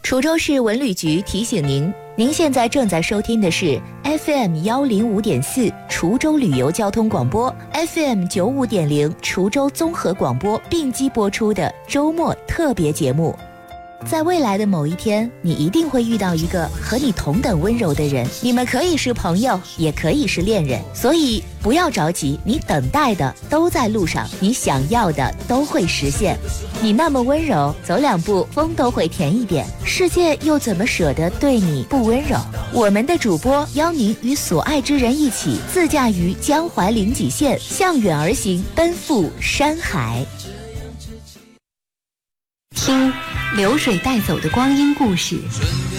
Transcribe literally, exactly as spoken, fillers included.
滁州市文旅局提醒您，您现在正在收听的是 F M 一零五点四 滁州旅游交通广播 ，F M 九五点零 滁州综合广播并机播出的周末特别节目。在未来的某一天，你一定会遇到一个和你同等温柔的人，你们可以是朋友，也可以是恋人，所以不要着急，你等待的都在路上，你想要的都会实现。你那么温柔，走两步风都会甜一点，世界又怎么舍得对你不温柔？我们的主播邀您与所爱之人一起自驾于江淮临济县，向远而行，奔赴山海。 听流水带走的光阴故事，